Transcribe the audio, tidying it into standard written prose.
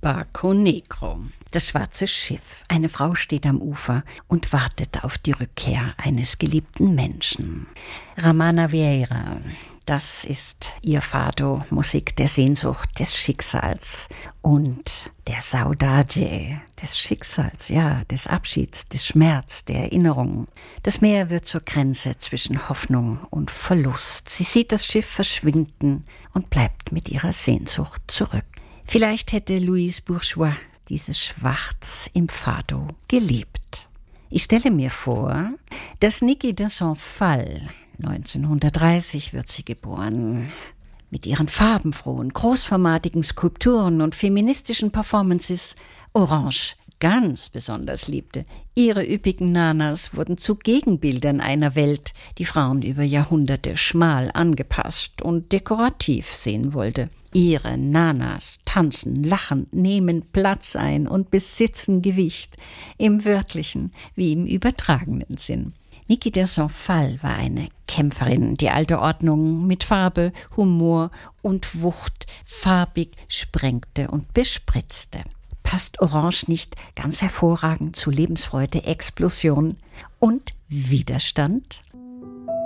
Barco Negro. Das schwarze Schiff. Eine Frau steht am Ufer und wartet auf die Rückkehr eines geliebten Menschen. Ramana Vieira, das ist ihr Fado, Musik der Sehnsucht, des Schicksals und der Saudade, des Schicksals, ja, des Abschieds, des Schmerz, der Erinnerung. Das Meer wird zur Grenze zwischen Hoffnung und Verlust. Sie sieht das Schiff verschwinden und bleibt mit ihrer Sehnsucht zurück. Vielleicht hätte Louise Bourgeois dieses Schwarz im Fado geliebt. Ich stelle mir vor, dass Niki de Saint-Phalle, 1930 wird sie geboren, mit ihren farbenfrohen, großformatigen Skulpturen und feministischen Performances Orange ganz besonders liebte. Ihre üppigen Nanas wurden zu Gegenbildern einer Welt, die Frauen über Jahrhunderte schmal angepasst und dekorativ sehen wollte. Ihre Nanas tanzen, lachen, nehmen Platz ein und besitzen Gewicht, im wörtlichen wie im übertragenen Sinn. Niki de Saint-Phalle war eine Kämpferin, die alte Ordnung mit Farbe, Humor und Wucht farbig sprengte und bespritzte. Passt Orange nicht ganz hervorragend zu Lebensfreude, Explosion und Widerstand?